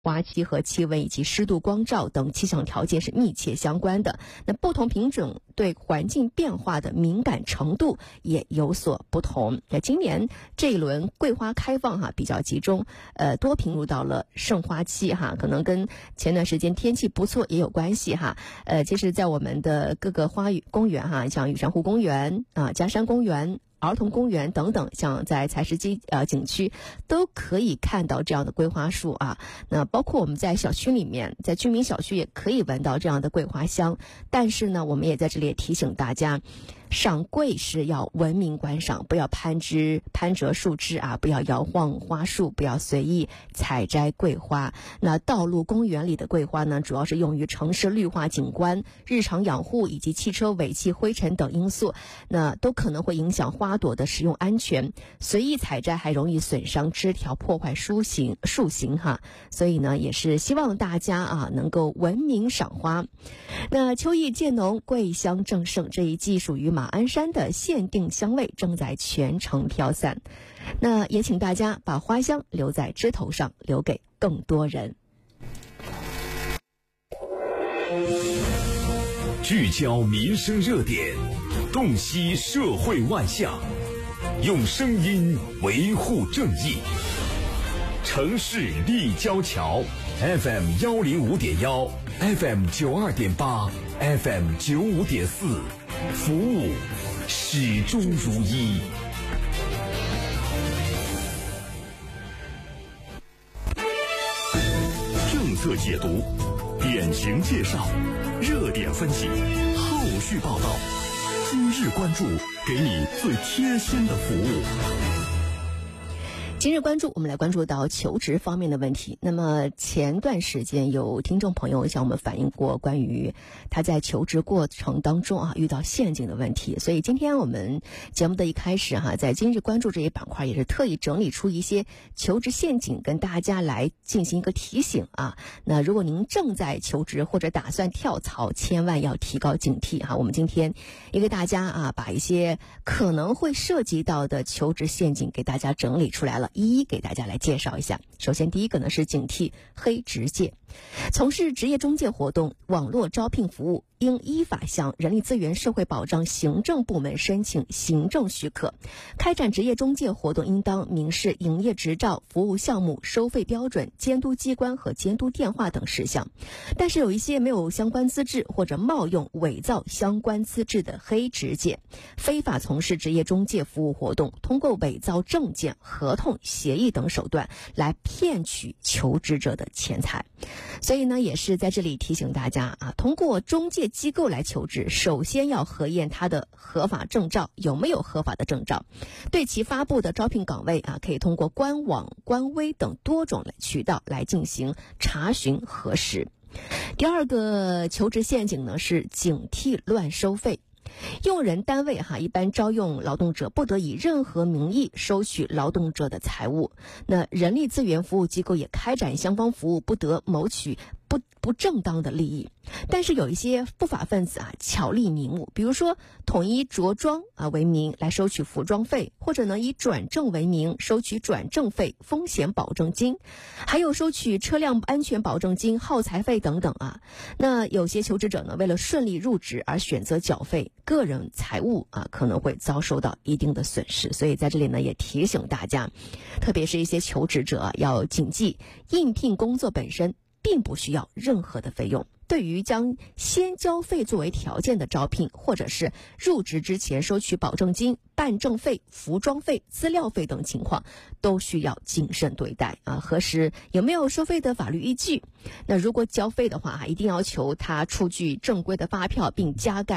花期和气温以及湿度、光照等气象条件是密切相关的。那不同品种对环境变化的敏感程度也有所不同。那今年这一轮桂花开放比较集中，多品入到了盛花期可能跟前段时间天气不错也有关系其实在我们的各个公园像玉山湖公园嘉山公园、儿童公园等等，像在采石矶景区都可以看到这样的桂花树那包括我们在小区里面，在居民小区也可以闻到这样的桂花香。但是呢，我们也在这里也提醒大家，赏桂是要文明观赏，不要攀折树枝不要摇晃花束，不要随意采摘桂花。那道路公园里的桂花呢，主要是用于城市绿化景观、日常养护以及汽车尾气、灰尘等因素，那都可能会影响花朵的使用安全。随意采摘还容易损伤枝条，破坏树形所以呢，也是希望大家能够文明赏花。那秋意渐浓，桂香正盛，这一季属于马鞍山的限定香味正在全城飘散。那也请大家把花香留在枝头上，留给更多人。 聚焦民生热点，洞悉社会万象，用声音维护正义。城市立交桥 FM105.1 FM 92.8 FM 95.4，服务始终如一。政策解读，典型介绍，热点分析，后续报道。今日关注，给你最贴心的服务。 今日关注，我们来关注到求职方面的问题。那么前段时间有听众朋友向我们反映过关于他在求职过程当中遇到陷阱的问题，所以今天我们节目的一开始在今日关注这一板块也是特意整理出一些求职陷阱，跟大家来进行一个提醒那如果您正在求职或者打算跳槽，千万要提高警惕我们今天也给大家把一些可能会涉及到的求职陷阱给大家整理出来了，一一给大家来介绍一下。首先第一个呢是警惕黑职界。从事职业中介活动、网络招聘服务，应依法向人力资源社会保障行政部门申请行政许可。开展职业中介活动应当明示营业执照、服务项目、收费标准、监督机关和监督电话等事项。但是有一些没有相关资质或者冒用伪造相关资质的黑职界，非法从事职业中介服务活动，通过伪造证件、合同、协议等手段来骗取求职者的钱财。所以呢，也是在这里提醒大家通过中介机构来求职，首先要核验他的合法证照有没有合法的证照。对其发布的招聘岗位可以通过官网、官微等多种渠道来进行查询核实。第二个求职陷阱呢是警惕乱收费。用人单位一般招用劳动者不得以任何名义收取劳动者的财物。那人力资源服务机构也开展相关服务不得谋取不正当的利益。但是有一些不法分子巧立名目，比如说统一着装为名来收取服装费，或者呢以转正为名收取转正费、风险保证金，还有收取车辆安全保证金、耗材费等等那有些求职者呢为了顺利入职而选择缴费，个人财物可能会遭受到一定的损失。所以在这里呢也提醒大家，特别是一些求职者要谨记，应聘工作本身并不需要任何的费用。对于将先交费作为条件的招聘，或者是入职之前收取保证金、办证费、服装费、资料费等情况，都需要谨慎对待核实有没有收费的法律依据。那如果交费的话一定要求他出具正规的发票，并加盖